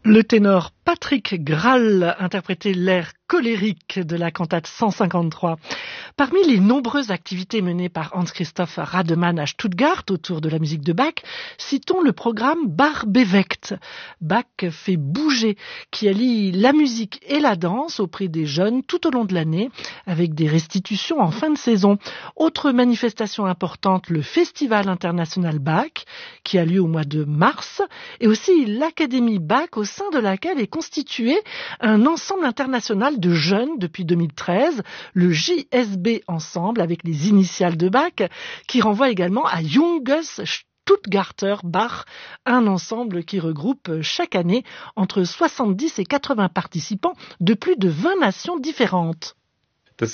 Le ténor Patrick Grahl interprétait l'air colérique de la cantate 153. Parmi les nombreuses activités menées par Hans-Christoph Rademann à Stuttgart autour de la musique de Bach, citons le programme Bach bewegt. Bach fait bouger, qui allie la musique et la danse auprès des jeunes tout au long de l'année, avec des restitutions en fin de saison. Autre manifestation importante, le Festival international Bach, qui a lieu au mois de mars, et aussi l'Académie Bach, au sein de laquelle est constitué un ensemble international de jeunes depuis 2013, le JSB Ensemble, avec les initiales de Bach, qui renvoie également à Junges Stuttgarter Bach, un ensemble qui regroupe chaque année entre 70 et 80 participants de plus de 20 nations différentes. Il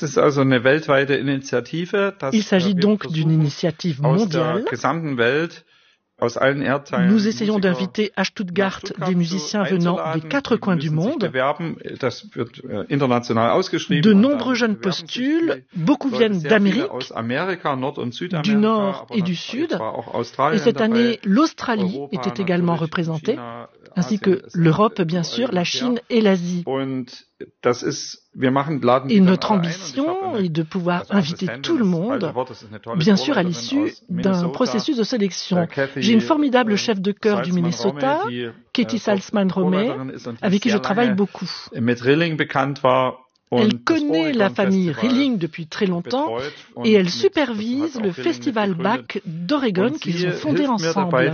s'agit donc d'une initiative mondiale. Nous essayons d'inviter à Stuttgart des musiciens venant des 4 coins du monde. De nombreux jeunes postulent, beaucoup viennent d'Amérique, du Nord et du Sud. Et cette année, l'Australie était également représentée, ainsi que l'Europe, bien sûr, la Chine et l'Asie. Et notre ambition est de pouvoir inviter tout le monde, bien sûr à l'issue d'un processus de sélection. J'ai une formidable chef de chœur du Minnesota, Katie Salzman-Romey, avec qui je travaille beaucoup. Elle connaît la famille Rilling depuis très longtemps et elle supervise le Festival Bach d'Oregon qu'ils ont fondé ensemble.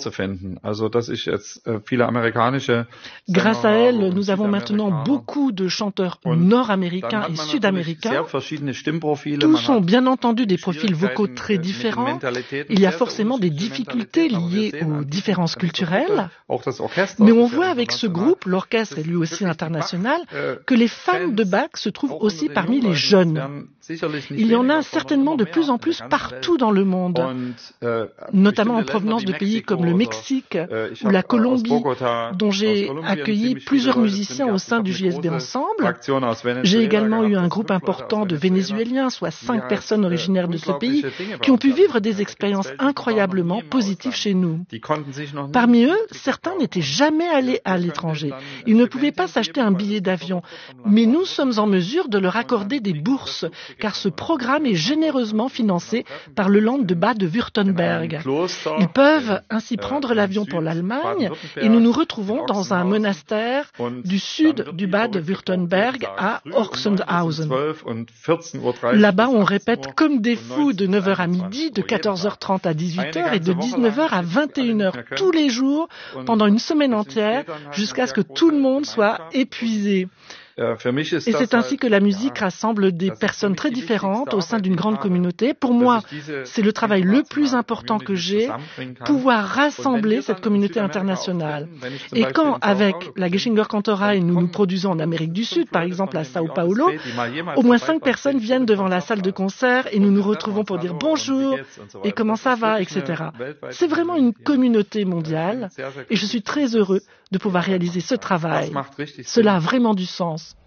Grâce à elle, nous avons maintenant beaucoup de chanteurs nord-américains et sud-américains. Tous ont bien entendu des profils vocaux très différents. Il y a forcément des difficultés liées aux différences culturelles. Mais on voit avec ce groupe, l'orchestre est lui aussi international, que les fans de Bach se trouve aussi parmi les jeunes. Il y en a certainement de plus en plus partout dans le monde, notamment en provenance de pays comme le Mexique ou la Colombie, dont j'ai accueilli plusieurs musiciens au sein du JSB Ensemble. J'ai également eu un groupe important de Vénézuéliens, soit 5 personnes originaires de ce pays, qui ont pu vivre des expériences incroyablement positives chez nous. Parmi eux, certains n'étaient jamais allés à l'étranger. Ils ne pouvaient pas s'acheter un billet d'avion, mais nous sommes en mesure de leur accorder des bourses, car ce programme est généreusement financé par le Land de Bade-Württemberg. Ils peuvent ainsi prendre l'avion pour l'Allemagne et nous nous retrouvons dans un monastère du sud du Bade-Württemberg à Orxenhausen. Là-bas, on répète comme des fous de 9h à midi, de 14h30 à 18h et de 19h à 21h tous les jours pendant une semaine entière jusqu'à ce que tout le monde soit épuisé. Et c'est ainsi que la musique rassemble des personnes très différentes au sein d'une grande communauté. Pour moi, c'est le travail le plus important que j'ai, pouvoir rassembler cette communauté internationale. Et quand, avec la Geschinger Kantorei, nous nous produisons en Amérique du Sud, par exemple à Sao Paulo, au moins 5 personnes viennent devant la salle de concert et nous nous retrouvons pour dire bonjour et comment ça va, etc. C'est vraiment une communauté mondiale et je suis très heureux de pouvoir réaliser ce travail. Cela a vraiment du sens.